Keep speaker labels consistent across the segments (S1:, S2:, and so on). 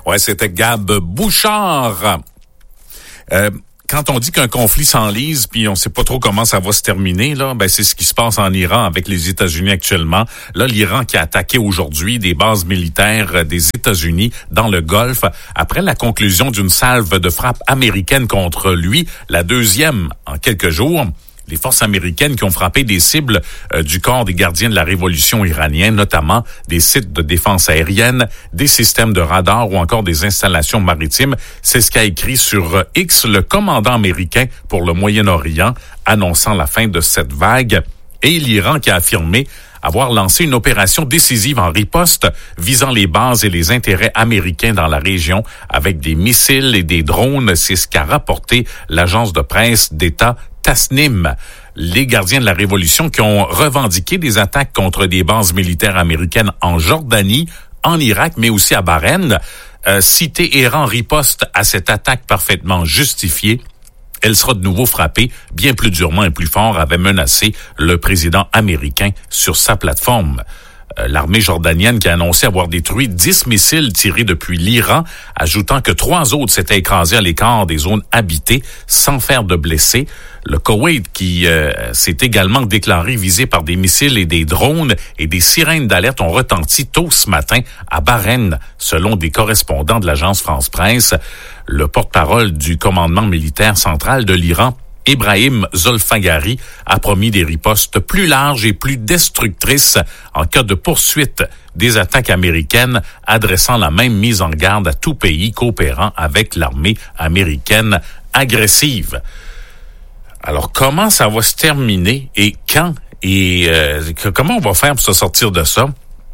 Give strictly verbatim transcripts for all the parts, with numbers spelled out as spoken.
S1: Ouais, c'était Gab Bouchard. Euh, Quand on dit qu'un conflit s'enlise, puis on sait pas trop comment ça va se terminer, là, ben c'est ce qui se passe en Iran avec les États-Unis actuellement. Là, l'Iran qui a attaqué aujourd'hui des bases militaires des États-Unis dans le Golfe après la conclusion d'une salve de frappe américaine contre lui, la deuxième en quelques jours. Les forces américaines qui ont frappé des cibles euh, du corps des gardiens de la révolution iranienne, notamment des sites de défense aérienne, des systèmes de radar ou encore des installations maritimes. C'est ce qu'a écrit sur X le commandant américain pour le Moyen-Orient, annonçant la fin de cette vague. Et l'Iran qui a affirmé avoir lancé une opération décisive en riposte visant les bases et les intérêts américains dans la région avec des missiles et des drones. C'est ce qu'a rapporté l'agence de presse d'État Tasnim. Les gardiens de la révolution qui ont revendiqué des attaques contre des bases militaires américaines en Jordanie, en Irak, mais aussi à Bahreïn. Euh, si Téhéran riposte à cette attaque parfaitement justifiée, elle sera de nouveau frappée bien plus durement et plus fort, avait menacé le président américain sur sa plateforme. Euh, l'armée jordanienne qui a annoncé avoir détruit dix missiles tirés depuis l'Iran, ajoutant que trois autres s'étaient écrasés à l'écart des zones habitées sans faire de blessés. Le Koweït qui euh, s'est également déclaré visé par des missiles et des drones et des sirènes d'alerte ont retenti tôt ce matin à Bahreïn, selon des correspondants de l'agence France-Presse. Le porte-parole du commandement militaire central de l'Iran, Ibrahim Zolfagari, a promis des ripostes plus larges et plus destructrices en cas de poursuite des attaques américaines, adressant la même mise en garde à tout pays coopérant avec l'armée américaine agressive. Alors, comment ça va se terminer et quand et euh, comment on va faire pour se sortir de ça?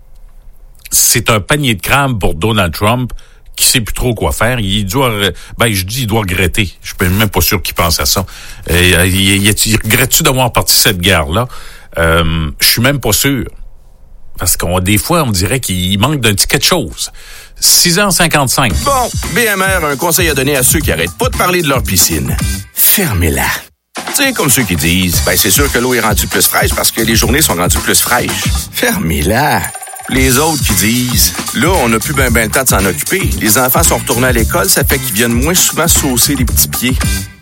S1: C'est un panier de crabes pour Donald Trump qui sait plus trop quoi faire. Il doit, ben je dis, il doit regretter. Je suis même pas sûr qu'il pense à ça. Euh, il, il, il regrette-tu d'avoir parti cette guerre-là? Euh, je suis même pas sûr. Parce qu'on des fois, on dirait qu'il manque d'un petit quelque chose. six heures cinquante-cinq.
S2: Bon, B M R a un conseil à donner à ceux qui arrêtent pas de parler de leur piscine. Fermez-la. Tu sais, comme ceux qui disent, ben c'est sûr que l'eau est rendue plus fraîche parce que les journées sont rendues plus fraîches. Fermez-la. Les autres qui disent, là, on n'a plus ben ben le temps de s'en occuper. Les enfants sont retournés à l'école, ça fait qu'ils viennent moins souvent saucer les petits pieds.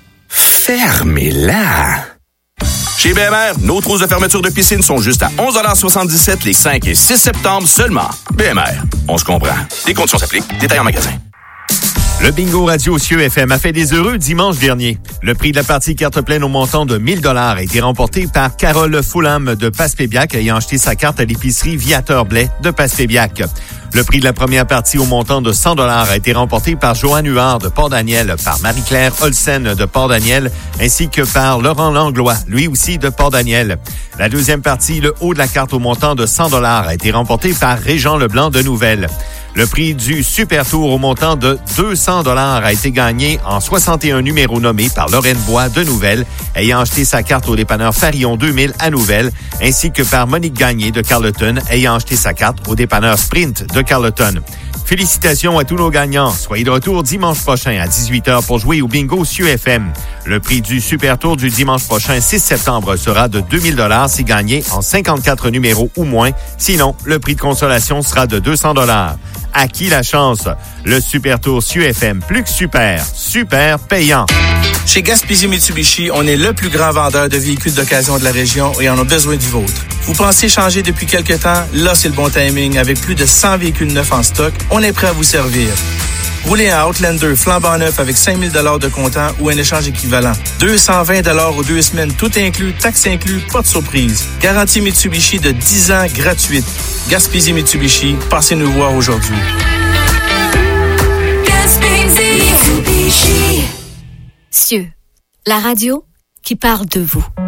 S2: Fermez-la. Chez B M R, nos trousses de fermeture de piscine sont juste à onze soixante-dix-sept les cinq et six septembre seulement. B M R, on se comprend. Les conditions s'appliquent. Détails en magasin.
S3: Le bingo radio C E F M a fait des heureux dimanche dernier. Le prix de la partie carte pleine au montant de mille dollars a été remporté par Carole Fulham de Passepébiac ayant acheté sa carte à l'épicerie Viateur Blais de Passepébiac. Le prix de la première partie au montant de cent dollars a été remporté par Joanne Huard de Port-Daniel, par Marie-Claire Olsen de Port-Daniel, ainsi que par Laurent Langlois, lui aussi de Port-Daniel. La deuxième partie, le haut de la carte au montant de cent dollars a été remporté par Régent Leblanc de Nouvelle. Le prix du Super Tour au montant de deux cents dollars a été gagné en soixante et un numéros nommés par Lorraine Bois de Nouvelle, ayant acheté sa carte au dépanneur Farillon deux mille à Nouvelle, ainsi que par Monique Gagné de Carleton, ayant acheté sa carte au dépanneur Sprint de Carleton. Félicitations à tous nos gagnants. Soyez de retour dimanche prochain à dix-huit heures pour jouer au bingo C E F M. Le prix du Super Tour du dimanche prochain, six septembre, sera de deux mille dollars si gagné en cinquante-quatre numéros ou moins. Sinon, le prix de consolation sera de deux cents dollars. À qui la chance? Le Super Tour C E F M, plus que super, super payant.
S4: Chez Gaspésie Mitsubishi, on est le plus grand vendeur de véhicules d'occasion de la région et on a besoin du vôtre. Vous pensez changer depuis quelque temps? Là, c'est le bon timing. Avec plus de cent véhicules neufs en stock, on est prêt à vous servir. Roulez en Outlander flambant neuf avec cinq mille dollars de comptant ou un échange équivalent. deux cent vingt dollars aux deux semaines, tout inclus, taxes inclus, pas de surprise. Garantie Mitsubishi de dix ans gratuite. Gaspésie Mitsubishi, passez nous voir aujourd'hui.
S5: Gaspésie Mitsubishi. Cieux, la radio qui parle de vous.